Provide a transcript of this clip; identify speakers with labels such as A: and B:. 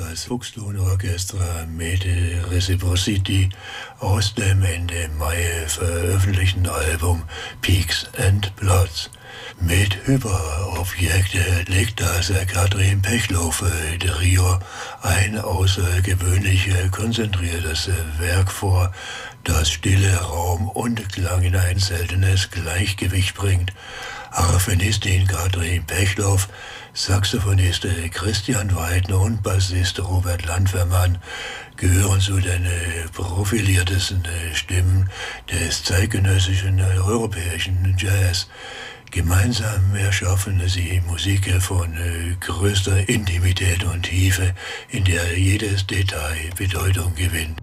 A: das Fuchston-Orchestra mit Reciprocity aus dem Ende Mai veröffentlichten Album Peaks and Plots. Mit Hyperobjekte legt das Katrin Pechloff-Trio ein außergewöhnlich konzentriertes Werk vor, das Stille, Raum und Klang in ein seltenes Gleichgewicht bringt. Harfenistin Katrin Pechloff, Saxophonist Christian Weidner und Bassist Robert Landwehrmann gehören zu den profiliertesten Stimmen des zeitgenössischen europäischen Jazz. Gemeinsam erschaffen sie Musik von größter Intimität und Tiefe, in der jedes Detail Bedeutung gewinnt.